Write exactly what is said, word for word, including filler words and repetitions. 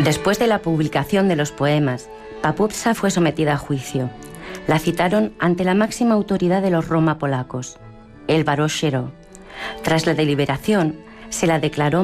Después de la publicación de los poemas, Papuzza fue sometida a juicio. La citaron ante la máxima autoridad de los Roma polacos, el barón Sheró. Tras la deliberación, se la declaró